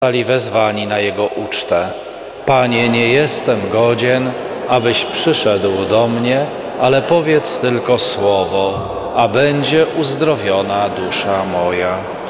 zostali wezwani na Jego ucztę. Panie, nie jestem godzien, abyś przyszedł do mnie, ale powiedz tylko słowo, a będzie uzdrowiona dusza moja.